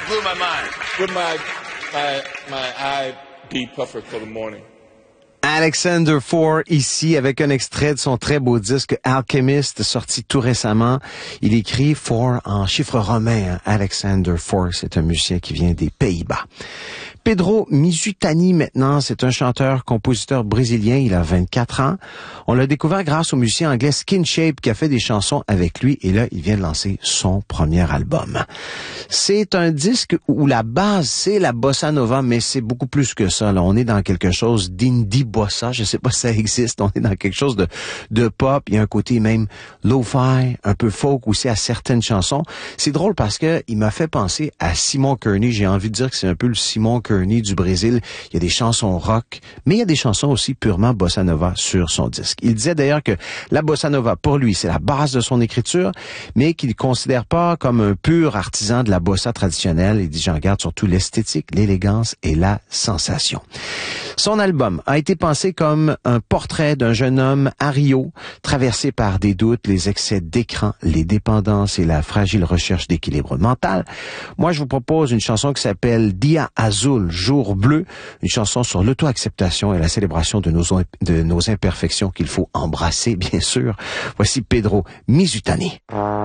That blew my mind. With my eye be perfect for the morning. Alexander Four, ici, avec un extrait de son très beau disque Alchemist, sorti tout récemment. Il écrit Four en chiffre romain. Alexander Four, c'est un musicien qui vient des Pays-Bas. Pedro Mizutani, maintenant, c'est un chanteur-compositeur brésilien. Il a 24 ans. On l'a découvert grâce au musicien anglais Skin-Shape qui a fait des chansons avec lui. Et là, il vient de lancer son premier album. C'est un disque où la base, c'est la bossa nova, mais c'est beaucoup plus que ça. Là, on est dans quelque chose d'indie bossa. Je sais pas si ça existe. On est dans quelque chose de pop. Il y a un côté même lo-fi, un peu folk aussi à certaines chansons. C'est drôle parce que il m'a fait penser à Simon Kearney. J'ai envie de dire que c'est un peu le Simon Kearney du Brésil. Il y a des chansons rock, mais il y a des chansons aussi purement bossa nova sur son disque. Il disait d'ailleurs que la bossa nova, pour lui, c'est la base de son écriture, mais qu'il ne considère pas comme un pur artisan de la bossa traditionnelle. Il dit, j'en garde surtout l'esthétique, l'élégance et la sensation. Son album a été pensé comme un portrait d'un jeune homme à Rio, traversé par des doutes, les excès d'écran, les dépendances et la fragile recherche d'équilibre mental. Moi, je vous propose une chanson qui s'appelle Dia Azul, Jour bleu, une chanson sur l'auto-acceptation et la célébration de nos imperfections qu'il faut embrasser, bien sûr. Voici Pedro Mizutani.